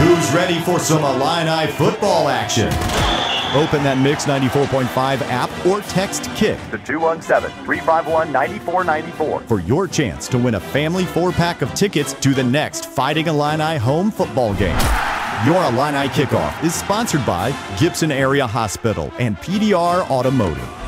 Who's ready for some Illini football action? Open that Mix 94.5 app or text KICK to 217-351-9494 for your chance to win a family 4-pack of tickets to the next Fighting Illini home football game. Your Illini Kickoff is sponsored by Gibson Area Hospital and PDR Automotive.